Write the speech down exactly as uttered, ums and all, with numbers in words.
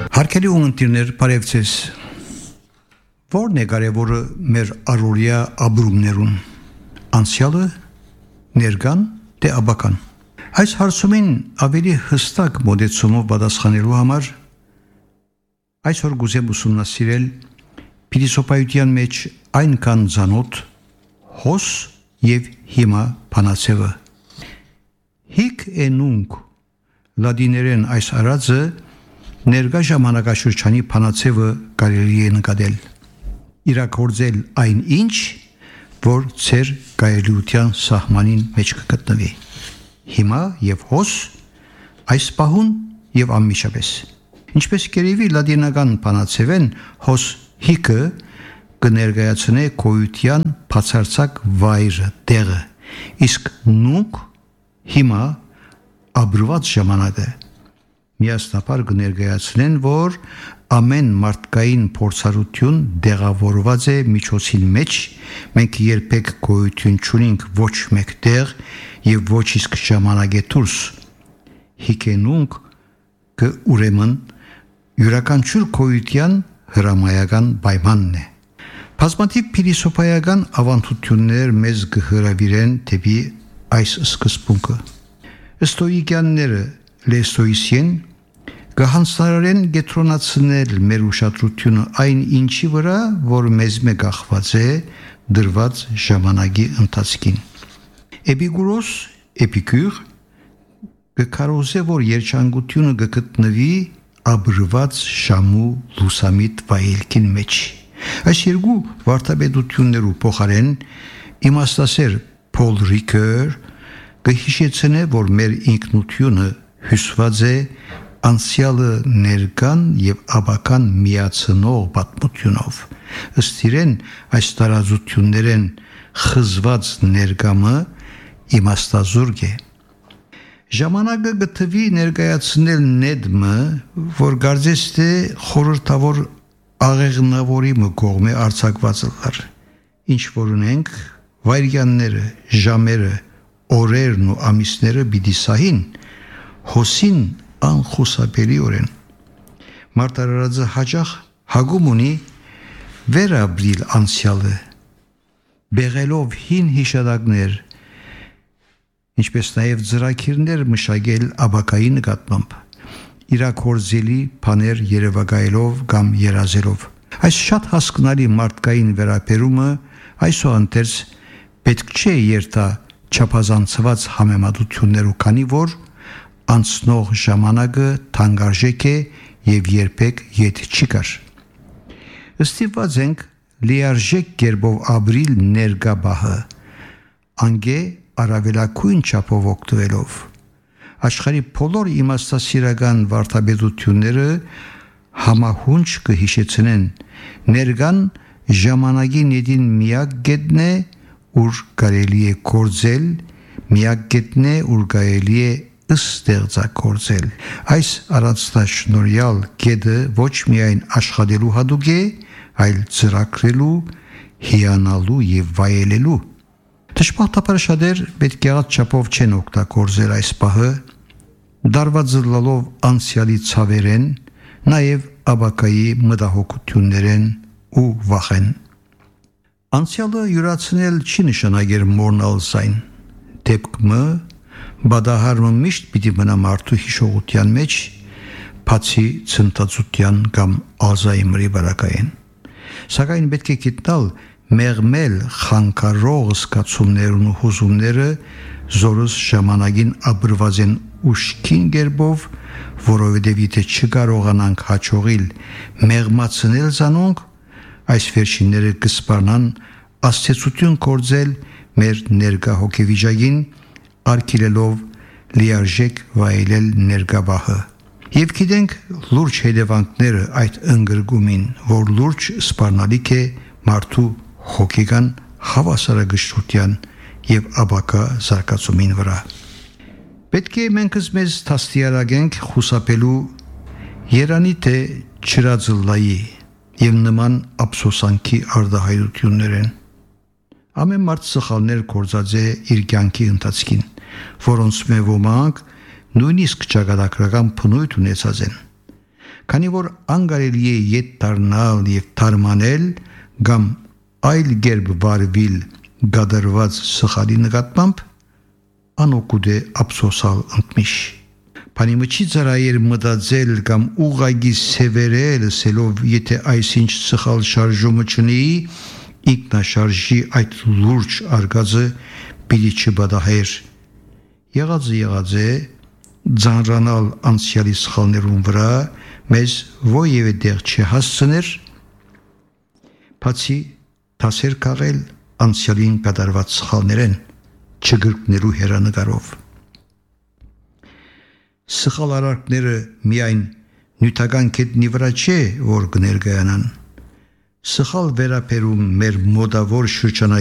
Հարգելի ունգընտիրներ, բարև ձեզ։ Որն է կարևորը մեր առօրյա ապրումներուն, անցյալը, ներկան, թե ապագան։ Այս հարցումին ավելի հստակ մոտեցումով պատասխանելու համար այսօր կուզեմ ուսումնասիրել փիլիսոփայության մեջ այնքան ծանոթ հոս եւ հիմա բանացևը։ Հիկ էնունք լադիներեն այս արածը ներկա ժամանակաշրջանի բանացևը կարելի է նկատել, իրագործել այն ինչ, որ ծեր կայելիության սահմանին մեջ կգտնվի։ Հիմա եւ հոս այս պահուն եւ անմիջապես։ Ինչպես կերևի լադինական բանացևեն հոս հիկը կներկայացնե գոյության բացարձակ վայրը, տեղը, իսկ նուք հիմա ապրված ժամանակը միասնապար կներկայացնեն, որ ամեն մարդկային փորձառություն դեղավորված է միջոցին մեջ, մենք երբեք գոյություն չունենք ոչ մեկտեղ եւ ոչ իսկ ժամանակե դուրս։ Հիկենունք կը ուրեմն յուրաքանչյուր գոյության հրամայական պայմանն է։ Բազմաթիվ փիլիսոփայական ավանդություններ մեզ կհրավիրեն դեպի այս սկզբունքը։ Ստոիկյանները լեստոիսին կհանձնարարեն գետրոնացնել մեր ուշադրությունը այն ինչի վրա, որ մեզ մե գախված է դրված ժամանակի ընթացքին։ Էպիկուրոս Էպիկյուր կկարոզե, որ երջանկությունը կգտնվի ապրված ժամու լուսամիտ վայելքին մեջ։ Այս երկու վարդապետություններու փոխարեն իմաստասեր Փոլ Ռիկեր կհիշեցնե, որ մեր ինքնությունը հյուսված է անցյալը ներկան եւ ապագան միացնող պատմությունով։ Ըստ իրեն այս տարածություններեն խզված ներկամը իմաստազուրկ է։ Ժամանակը գտվի ներկայացնել նեդմը, որ գարձես թե խորհրդավոր աղեղնավորի կողմէ արձակված լար։ Ինչ որ ունենք վայրյանները, ժամերը, օրերն ու ամիսները պիտի սահին, հոսին անխուսափելիորեն։ Մարտարարածը հաճախ հագում ունի վերաբրիլ անցյալը, բեղելով հին հիշադակներ, ինչպես նաև ծրագիրներ մշակել ապագայի նկատմամբ, իրագործելի բաներ երևակայելով կամ երազելով։ Այս շատ հասկանալի մարդկային վերաբերումը այսուհանդերձ պետք չէ երթա չափազանցված համեմատություններու, քանի որ անցնող ժամանակը թանկարժեք է եւ երբեք ետ չի գար։ Ստիպված ենք լիարժեք կերպով ապրիլ ներկա բահը, անգե առավելակույն չափով օգտվելով։ Աշխարհի բոլոր իմաստասիրական վարդապետությունները համահունչ կհիշեցնեն ներկան ժամանակի նետին միակ գետն է, ուր կարելի է գործել, միակ գետն է, ուր կարելի է ստեղծագործել։ Այս առանձնաշնորհյալ գետը ոչ միայն աշխատելու հատուկ է, այլ ծրագրելու, հիանալու եւ վայելելու։ Դժբախտաբար շատեր պետք է չափով չեն օգտագործել այս պահը, դարված լալով անցյալի ցավերեն, նաեւ ապագայի մտահոգություններեն ու վախեն։ Անցյալը յուրացնել չի նշանակեր մոռնալ զայն, դեպքը բադահարմը միշտ պիտի մնա մարդու հիշողության մեջ, բացի ցնտածության կամ ալզայմերի վարակային։ Սակայն պետք է գտնել մեղմել խանգարող զգացումներն ու հուզումները զորս ժամանակին ապրված են ուշքին գերբով, որովհետև եթե չկարողանանք հաջողիլ մեղմացնել զանոնք, այս վերջինները կսպառնան աստեցություն կործել մեր ներկա հոգեվիճակին, արգելելով լիարժեք վայելել ներկաբահը։ Եվ գիտենք լուրջ հետևանքները այդ ընկրկումին, որ լուրջ սպառնալիք է մարդու հոգեկան հավասարակշռության եւ ապագա զարգացումին վրա։ Պետք է մենք մեզ թաստիարակենք խուսափելու երանի թե չրածլայի եւ նման ափսոսանքի արդահայտություններեն։ Ամեն մարդ սխալներ կործած է իր կյանքի ընթացքին, որոնց մե ոմանք նույնիսկ ճակատագրական բնույթ ունեցած են։ Քանի որ անգարելի է ետ դառնալ եւ թարմանել կամ այլ կերպ վարվել գադարված սխալի նկատմամբ, անօգուտ է ափսոսալ ընդմիշ։ Փանիմչի ծարայեր մտածել կամ ուղղակի սևերել սելով, եթե այսինչ սխալ շարժումը չունի, ինքնաշարժի այդ լուրջ արգածը պիտի չբադահեր։ Եղածը եղած է, ձանրանալ անցյալի սխալներուն վրա մեզ ովևէ դեղ չհասցներ, բացի դասեր քաղել անցյալին կատարված սխալներեն չգրկնելու հերանեկարով։ Սխալ արարքները միայն նյութական կետնի վրա չէ, որ կներկայանան։ Սխալ վերաբերում մեր մոդավոր շրջանային